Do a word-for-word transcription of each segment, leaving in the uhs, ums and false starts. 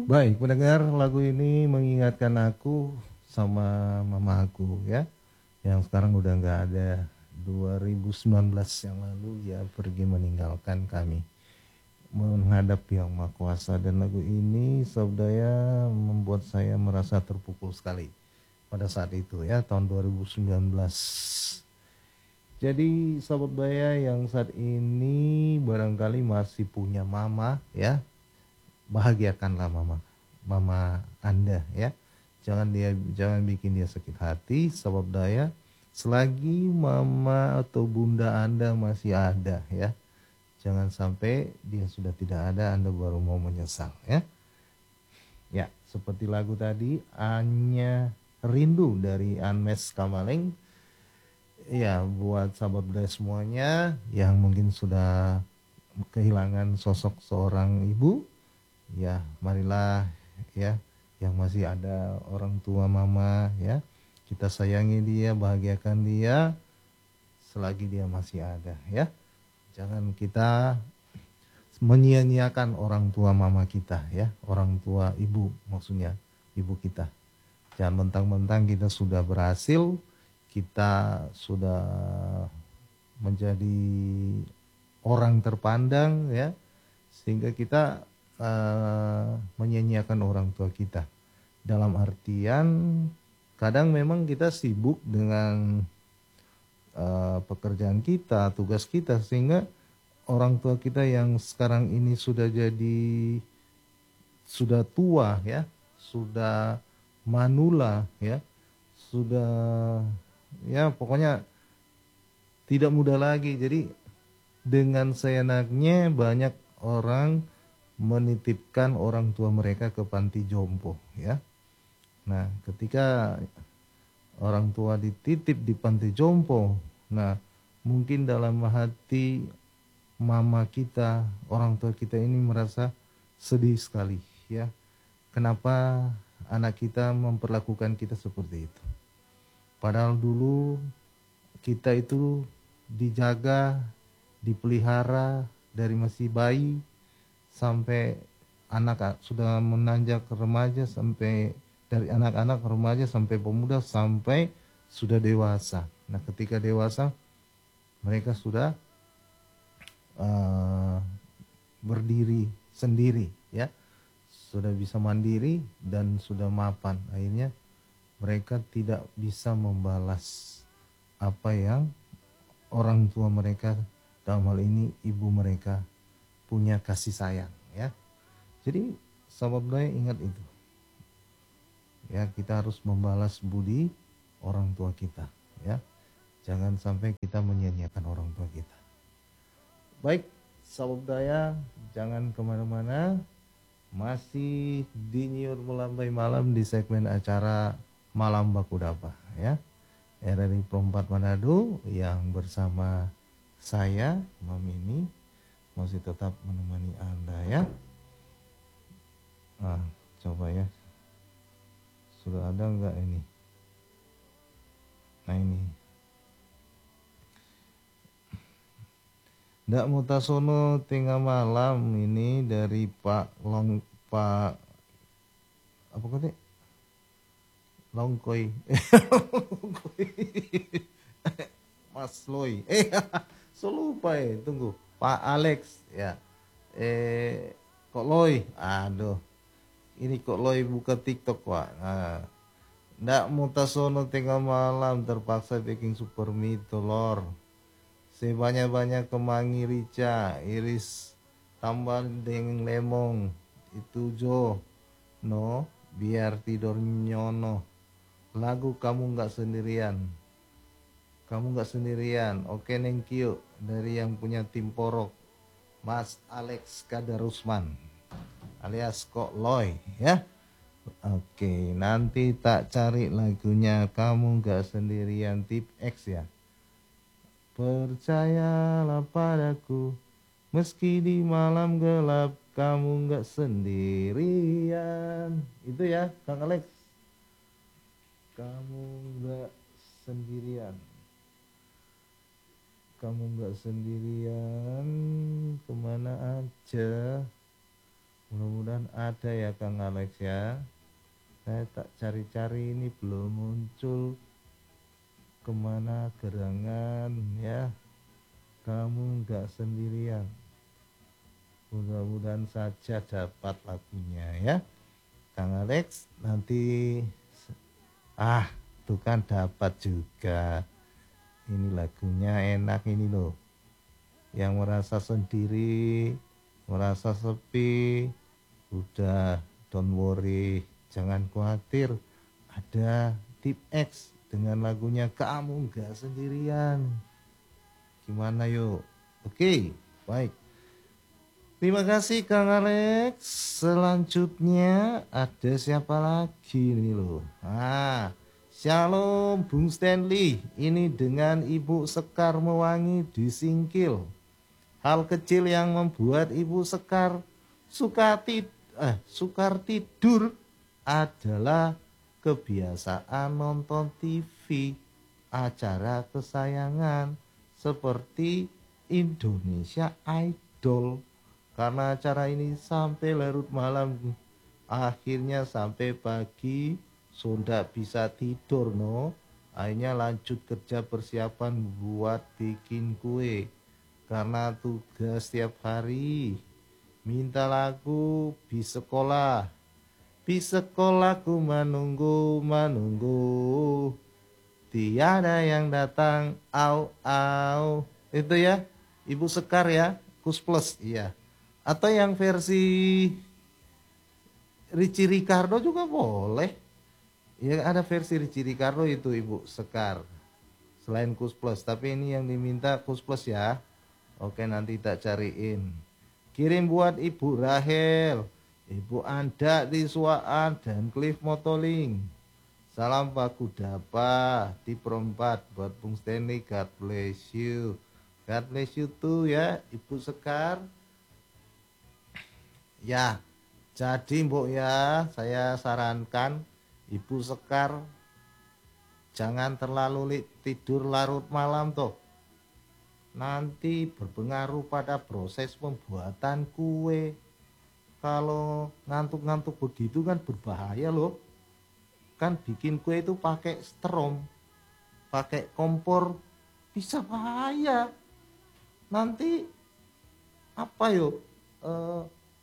Baik, mendengar lagu ini mengingatkan aku sama mama aku ya, yang sekarang udah nggak ada. dua ribu sembilan belas yang lalu ya pergi meninggalkan kami menghadap Yang Maha Kuasa, dan lagu ini Sabdaya membuat saya merasa terpukul sekali pada saat itu ya, tahun dua ribu sembilan belas. Jadi sahabat Baya yang saat ini barangkali masih punya mama ya, bahagiakanlah mama mama Anda ya. Jangan dia jangan bikin dia sakit hati, sebab daya selagi mama atau bunda Anda masih ada ya. Jangan sampai dia sudah tidak ada Anda baru mau menyesal ya. Ya, seperti lagu tadi Hanya Rindu dari Anmes Kamaleng. Ya, buat sahabat budaya semuanya yang mungkin sudah kehilangan sosok seorang ibu, ya marilah ya, yang masih ada orang tua mama ya, kita sayangi dia, bahagiakan dia selagi dia masih ada ya. Jangan kita menyia-nyiakan orang tua mama kita ya, orang tua ibu, maksudnya ibu kita. Jangan mentang-mentang kita sudah berhasil, kita sudah menjadi orang terpandang ya, sehingga kita uh, menyia-nyiakan orang tua kita. Dalam artian kadang memang kita sibuk dengan uh, pekerjaan kita, tugas kita, sehingga orang tua kita yang sekarang ini sudah jadi sudah tua ya, sudah manula ya, sudah ya pokoknya tidak muda lagi. Jadi dengan seenaknya banyak orang menitipkan orang tua mereka ke panti jompo ya. Nah, ketika orang tua dititip di panti jompo, nah mungkin dalam hati mama kita, orang tua kita ini merasa sedih sekali ya. Kenapa anak kita memperlakukan kita seperti itu? Padahal dulu kita itu dijaga, dipelihara dari masih bayi sampai anak sudah menanjak remaja, sampai dari anak-anak remaja sampai pemuda sampai sudah dewasa. Nah, ketika dewasa mereka sudah uh, berdiri sendiri ya, sudah bisa mandiri dan sudah mapan. Akhirnya mereka tidak bisa membalas apa yang orang tua mereka, dalam hal ini ibu mereka, punya kasih sayang ya. Jadi sahabat budaya ingat itu ya, kita harus membalas budi orang tua kita ya. Jangan sampai kita menyia-nyiakan orang tua kita. Baik sahabat budaya, jangan kemana-mana, masih di Nyiur Melambai Malam di segmen acara Malam Baku Dapa ya, R R I Pro empat Manado yang bersama saya Mamini masih tetap menemani Anda ya. Nah, coba ya, sudah ada enggak ini? Nah ini, Ndak Mutasono Tengah Malam ini dari Pak Long Pak apa kata? Longkoi. Mas Loy. Eh, so lupa ya, tunggu. Pak Alex ya. Eh, kok Loy? Aduh. Ini kok Loy buka TikTok, Pak. Nah, Ndak Mutasono Tengah Malam terpaksa bikin super mie telur. Sebanyak-banyak kemangi rica, iris tambah dengan lemong. Itu Jo. No, biar tidur nyono. Lagu Kamu Nggak Sendirian. Kamu Nggak Sendirian. Oke, thank you. Dari yang punya tim Porok, Mas Alex Kadarusman alias Kok Loy ya. Oke, nanti tak cari lagunya Kamu Nggak Sendirian tip X ya. Percayalah padaku, meski di malam gelap kamu nggak sendirian. Itu ya Kang Alex. Kamu nggak sendirian. Kamu nggak sendirian, kemana aja Mudah-mudahan ada ya Kang Alex ya. Saya tak cari-cari ini belum muncul. Kemana gerangan ya. Kamu nggak sendirian. Mudah-mudahan saja dapat lagunya ya Kang Alex. Nanti ah tuh kan dapat juga. Ini lagunya enak ini loh. Yang merasa sendiri, merasa sepi, udah don't worry, jangan khawatir. Ada Tip X dengan lagunya Kamu Nggak Sendirian. Gimana yuk? Oke, baik. Terima kasih Kang Alex. Selanjutnya ada siapa lagi nih loh? Ah, Shalom Bung Stanley. Ini dengan Ibu Sekar Mewangi di Singkil. Hal kecil yang membuat Ibu Sekar suka tid eh, sukar tidur adalah kebiasaan nonton T V acara kesayangan seperti Indonesia Idol. Karena acara ini sampai larut malam, akhirnya sampai pagi sudah bisa tidur no. Akhirnya lanjut kerja persiapan buat bikin kue. Karena tugas setiap hari, minta lagu di sekolah. Di sekolahku menunggu, menunggu. Tiada yang datang, au au. Itu ya, Ibu Sekar ya, Kus Plus, iya. Atau yang versi Richie Ricardo juga boleh. Ya ada versi Richie Ricardo itu Ibu Sekar. Selain Kus Plus, tapi ini yang diminta Kus Plus ya. Oke nanti tak cariin. Kirim buat Ibu Rahel, Ibu Anda di Suaan dan Cliff Motoling. Salam Pak Kudapa di perempat buat Bung Stanley. God bless you. God bless you too ya Ibu Sekar. Ya, jadi Mbok ya, saya sarankan Ibu Sekar jangan terlalu tidur larut malam toh. Nanti berpengaruh pada proses pembuatan kue. Kalau ngantuk-ngantuk begitu kan berbahaya loh. Kan bikin kue itu pakai strom, pakai kompor, bisa bahaya. Nanti apa yo? Eh,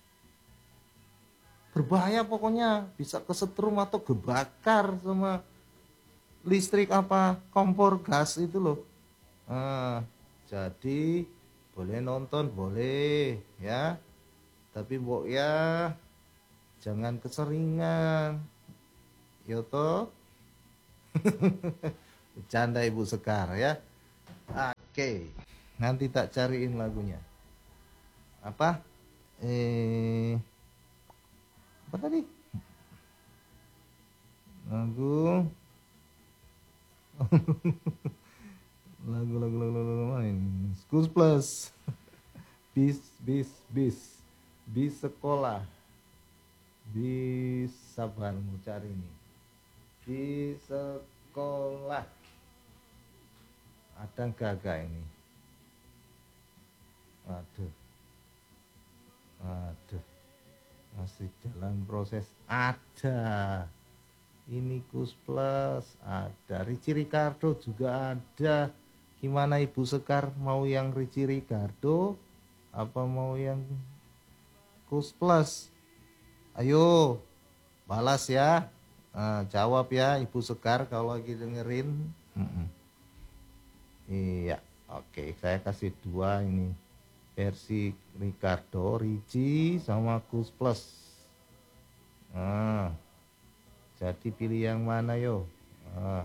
berbahaya pokoknya, bisa kesetrum atau kebakar sama listrik apa kompor gas itu loh. Nah, jadi boleh nonton boleh ya, tapi mbok ya jangan keseringan yo toh. Bercanda Ibu Sekar ya. Oke, nanti tak cariin lagunya. Apa? Eh, apa tadi? Lagu lagu lagu lagu lagu main School Plus. bis bis bis bis sekolah, bis sabar mau cari nih, bis sekolah ada gagak ini. Aduh aduh masih dalam proses. Ada ini Kus Plus, ada Richie Ricardo juga ada. Gimana Ibu Sekar, mau yang Richie Ricardo apa mau yang Kus Plus? Ayo balas ya. Nah, jawab ya Ibu Sekar kalau lagi dengerin. Mm-mm. Iya, oke saya kasih dua ini versi Ricardo, Richie sama Kus Plus. Nah, jadi pilih yang mana yo? Nah,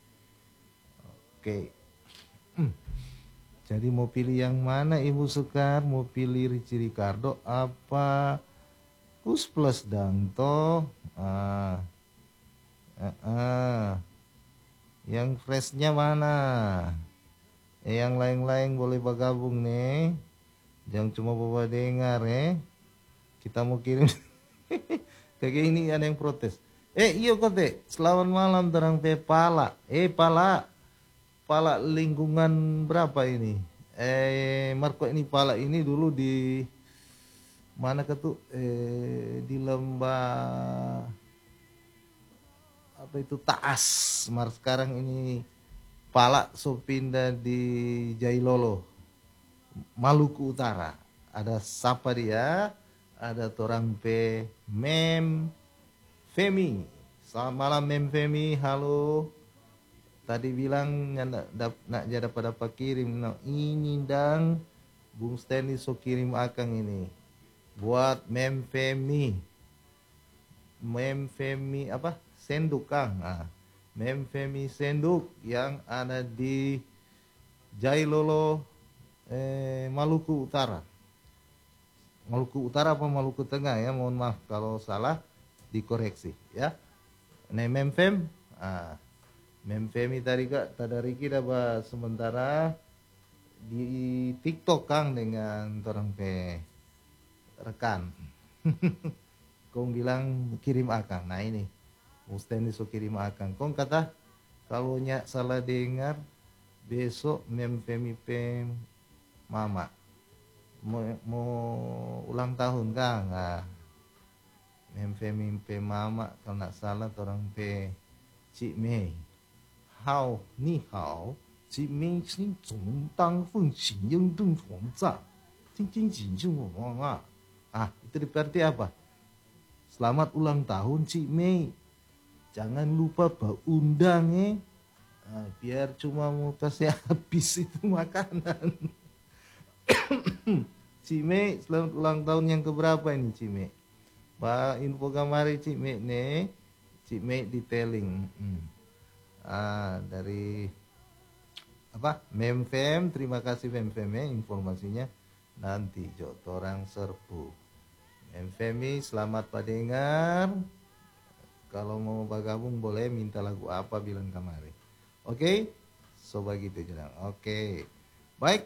oke. Hmm. Jadi mau pilih yang mana Ibu Sekar? Mau pilih Richie Ricardo apa Kus Plus Danto? Ah, ah, ah. Yang freshnya mana? Eh, yang lain-lain boleh bergabung nih. Jangan cuma bawa dengar ya. Kita mau kirim. Kayak ini ada yang protes. Eh iya kote, selamat malam terang teh pala. Eh pala, pala lingkungan berapa ini? Eh Marco ini pala ini dulu di mana ke tuh eh, di lembah apa itu Taas. Mar sekarang ini Pala so pindah di Jailolo, Maluku Utara. Ada siapa dia? Ada torang pe Mem Femi. Selamat malam Mem Femi, halo. Tadi bilang nak nak, nak jadi pada dapat kirim. Nah, ini dang Bung Stanley so kirim akang ini buat Mem Femi. Mem Femi apa? Senduk Kang. Nah, Mem Femi Senduk yang ada di Jailolo, eh, Maluku Utara. Maluku Utara apa Maluku Tengah ya? Mohon maaf kalau salah, dikoreksi ya. Nah, Mem Fem, ah, Mem Femi tadi kak tadariki dapat sementara di TikTok Kang dengan orang pe rekan. Kong bilang kirim akang. Nah ini Musteni so kirim akang. Kong kata kalau nyak salah dengar besok Mem Femi Pem mama mau, mau ulang tahun Kang. Nah, Mem Femi Pem mama kalau nak salah orang pe Cik Mei. Hao ni hao, Cik Mei xin zong dang feng xin yang dong huang za. Ting ting jing jing wang ah. Ah, itu berarti apa? Selamat ulang tahun Cik Mei. Jangan lupa undang eh. Nah, biar cuma mau kasih habis itu makanan. Cik Mei, selamat ulang tahun yang keberapa ini Cik Mei? Pak info kamari Cik Mei nih. Cik Mei detailing. Hmm. Ah, dari apa? Memfem, terima kasih Memfem ya informasinya. Nanti jo orang serbu. Memfemi, selamat padengar. Kalau mau bergabung boleh minta lagu apa bilang kamari. Oke? Okay? So begitu jenang. Oke. Okay. Baik.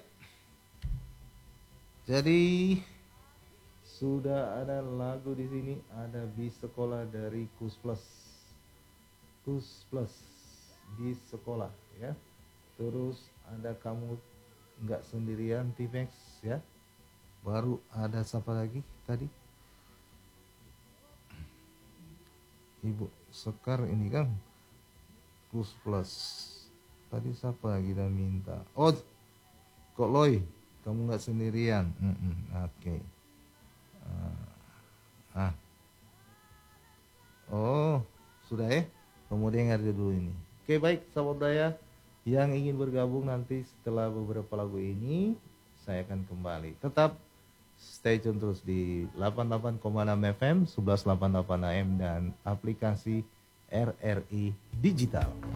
Jadi sudah ada lagu di sini, ada bis sekolah dari Kus Plus. Kus Plus di sekolah ya. Terus ada kamu nggak sendirian T-Max ya. Baru ada siapa lagi tadi? Ibu Sekar ini kan Kus Plus. Tadi siapa lagi dah minta? Oh, Kok Loy, kamu nggak sendirian. Mm -mm, Oke. Okay. Uh, ah. Oh, sudah ya? Kamu dengar dulu ini. Oke, baik sahabat budaya yang ingin bergabung nanti setelah beberapa lagu ini saya akan kembali. Tetap stay tune terus di delapan puluh delapan koma enam F M, sebelas delapan puluh delapan A M dan aplikasi R R I Digital.